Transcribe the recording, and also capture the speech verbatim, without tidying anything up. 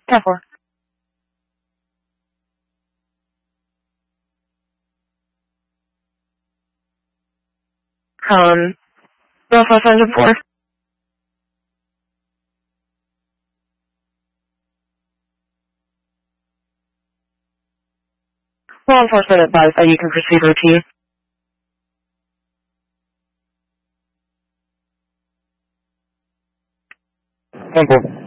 ten four. Um, Belfast Engine four. Law enforcement advised that you can proceed routine. ten four.